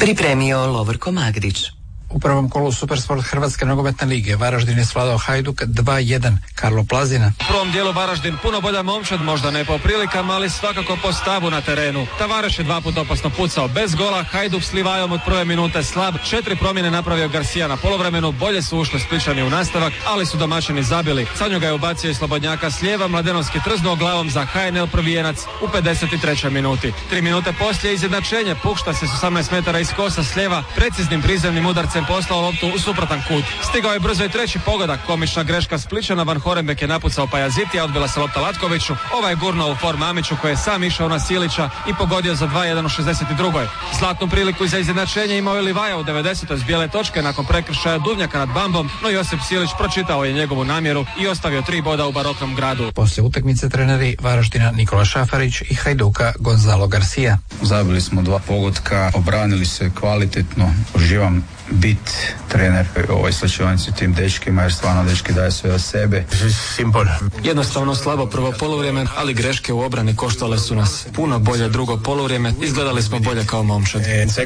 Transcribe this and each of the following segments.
Pripremio Lovorko Magdić. U prvom kolu Supersport Hrvatske nogometne lige Varaždin je svladao Hajduk 2-1. Karlo Plazina. U prvom dijelu Varaždin puno bolja momčad, možda ne po prilikama, ali svakako po stavu na terenu. Tavares je 2 puta opasno pucao bez gola, Hajduk s Livajom od prve minute slab, 4 promjene napravio Garcia na poluvremenu, bolje su ušli Spličani u nastavak, ali su domaćini zabili. Sanju ga je ubacio i Slobodnjaka s lijeva, Mladenovski trznuo glavom za HNL prvijenac u 53. minuti. 3 minute poslije izjednačenje, Pušta se s 18 metara iz kosa s lijeva, preciznim prizemnim udarcem poslao loptu u suprotan kut. Stigao je brzo i treći pogodak, komična greška Spličana, Van Horenbeek je napucao Pajazitija, odbila se lopta Latkoviću, ovaj je gurnuo u for Mamiću koji je sam išao na Silića i pogodio za 2-1 u 62. Zlatnu priliku za izjednačenje imao je Livaja u 90. s bijele točke nakon prekršaja Duvnjaka nad Bambom, no Josip Silić pročitao je njegovu namjeru i ostavio 3 boda u baroknom gradu. Poslije utakmice treneri Varaždina Nikola Šafarić i Hajduka Gonzalo Garcia. Zabili smo 2 pogotka, obranili se kvalitetno, uživam bit trener ovoj slačionici tim dečkima, jer stvarno dečki daju sve od sebe. Jednostavno slabo prvo poluvrijeme, ali greške u obrani koštale su nas. Puno bolje drugo poluvrijeme, izgledali smo bolje kao momčad.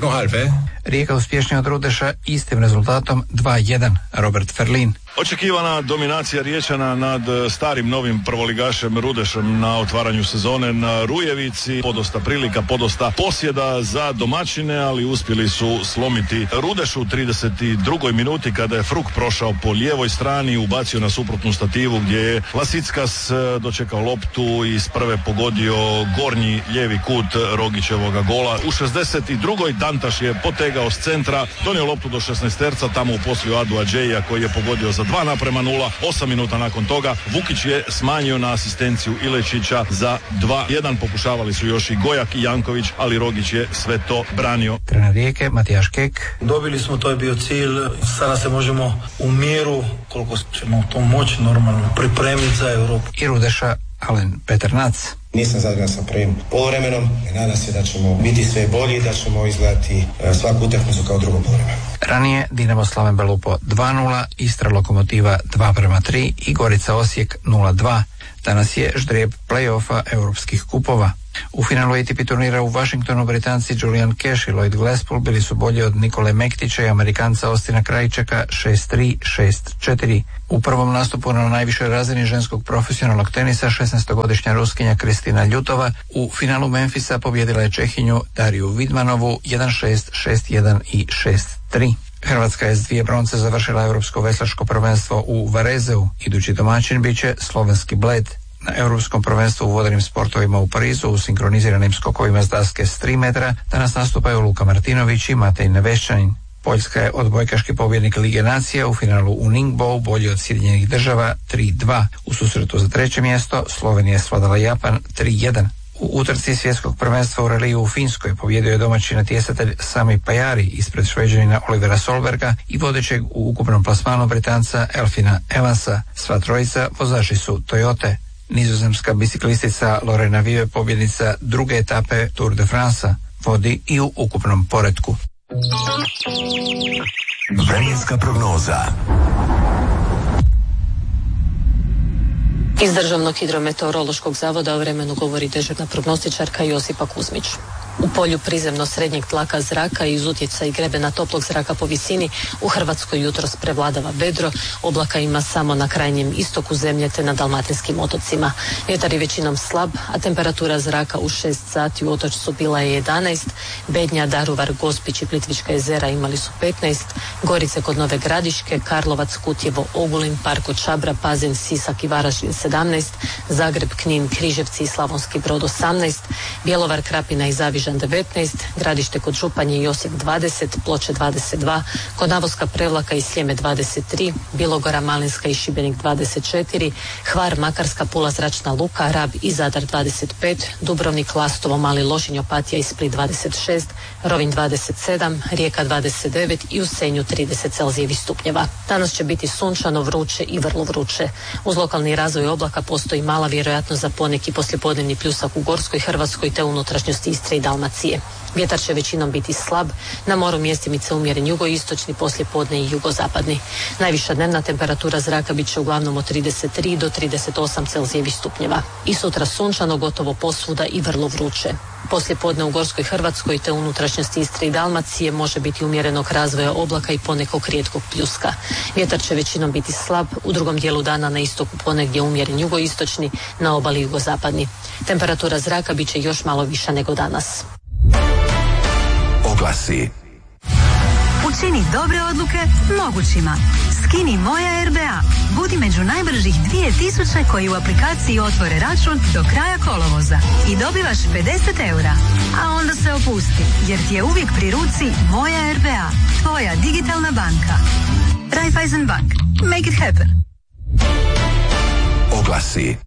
Rijeka uspješnija od Rudeša istim rezultatom 2-1. Robert Ferlin. Očekivana dominacija Riječana nad starim novim prvoligašem Rudešem na otvaranju sezone na Rujevici. Podosta prilika, podosta posjeda za domaćine, ali uspjeli su slomiti Rudeš u 32. minuti kada je Fruk prošao po lijevoj strani, ubacio na suprotnu stativu gdje je Lasickas dočekao loptu i iz prve pogodio gornji lijevi kut Rogićevoga gola. U 62. Dantaš je potegao s centra, donio loptu do 16-terca, tamo u posliju Adu Adžeja koji je pogodio za 2:0. 8 minuta nakon toga Vukić je smanjio na asistenciju Ilečića za 2:1. Pokušavali su još i Gojak i Janković, ali Rogić je sve to branio. Trener Rijeke Matijaš Kek. Dobili smo, to je bio cilj. Sada se možemo u mjeru, koliko ćemo to moći normalno, pripremiti za Europu. I Rudeša Alen Peternac. Nisam zadovoljan sa prvim poluvremenom i nadam se da ćemo biti sve bolji i da ćemo izgledati svaku utakmicu kao drugo poluvreme. Ranije Dinamo Slaven Belupo 2-0, Istra Lokomotiva 2:3 i Gorica Osijek 0:2. Danas je ždrijeb play-offa europskih kupova. U finalu ATP turnira u Washingtonu Britanci Julian Cash i Lloyd Glasspool bili su bolji od Nikole Mektića i Amerikanca Ostina Krajčeka 6-3, 6-4. U prvom nastupu na najvišoj razini ženskog profesionalnog tenisa 16-godišnja Ruskinja Kristina Ljutova u finalu Memfisa pobjedila je Čehinju Dariju Vidmanovu 1-6, 6-1 i 6-3. Hrvatska je s 2 bronce završila europsko veslačko prvenstvo u Varezeu. Idući domaćin bit će slovenski Bled. Na europskom prvenstvu u vodenim sportovima u Parizu u sinkroniziranim skokovima s daske s 3 metra danas nastupaju Luka Martinović i Matej Nevešćanin. Poljska je odbojkaški pobjednik Lige nacija u finalu u Ningbo bolji od Sjedinjenih država 3:2. U susretu za 3. mjesto Slovenija je svladala Japan 3:1. U utrci svjetskog prvenstva u reliju u Finskoj pobjedio je domaći natjecatelj Sami Pajari ispred Šveđanina Olivera Solberga i vodećeg u ukupnom plasmanu Britanca Elfina Evansa. Sva trojica vozači su Toyote. Nizozemska biciklistica Lorena Vive, pobjednica druge etape Tour de France, vodi i u ukupnom poretku. Vremenska prognoza. Iz Državnog hidrometeorološkog zavoda o vremenu govori dežurna prognostičarka Josipa Kuzmić. U polju prizemno srednjeg tlaka zraka i uz utjecaj grebena toplog zraka po visini u Hrvatskoj jutros prevladava vedro, oblaka ima samo na krajnjem istoku zemlje te na dalmatinskim otocima. Vjetar je većinom slab, a temperatura zraka u 6 sati u Otočcu bila je 11, Bednja, Daruvar, Gospić i Plitvička jezera imali su 15, Gorice kod Nove Gradiške, Karlovac, Kutjevo, Ogulin, Park od Čabra, Pazin, Sisak i Varaždin 17, Zagreb, Knin, Križevci i Slavonski Brod 18, Bjelovar, Krapina i Zavižan 19, Gradište kod Županje i Osijek 20, Ploče 22, kod Navoska, Prevlaka i Sljeme 23, Bilogora, Malinska i Šibenik 24, Hvar, Makarska, Pula, Zračna luka, Rab i Zadar 25, Dubrovnik, Lastovo, Mali Lošinj, Opatija i Split 26, Rovinj 27, Rijeka 29 i u Senju 30 celzijevih stupnjeva. Danas će biti sunčano, vruće i vrlo vruće. Uz lokalni razvoj oblaka postoji mala vjerojatnost za poneki poslijepodnevni pljusak u Gorskoj, Hrvatskoj te unutrašnjosti Istre i Dalmacije. Vjetar će većinom biti slab, na moru mjestimice umjeren jugoistočni, poslijepodne i jugozapadni. Najviša dnevna temperatura zraka bit će uglavnom od 33 do 38 Celzijevih stupnjeva. I sutra sunčano, gotovo posvuda i vrlo vruće. Poslijepodne u Gorskoj Hrvatskoj te unutrašnjosti Istre i Dalmacije može biti umjerenog razvoja oblaka i ponekog rijetkog pljuska. Vjetar će većinom biti slab, u drugom dijelu dana na istoku ponegdje umjeren jugoistočni, na obali jugozapadni. Temperatura zraka bit će još malo viša nego danas. Oglasi. Učini dobre odluke mogućima. Skini Moja RBA. Budi među najbržih 2000 koji u aplikaciji otvore račun do kraja kolovoza. I dobivaš 50 eura. A onda se opusti, jer ti je uvijek pri ruci Moja RBA. Tvoja digitalna banka. Raiffeisen Bank. Make it happen. Oglasi.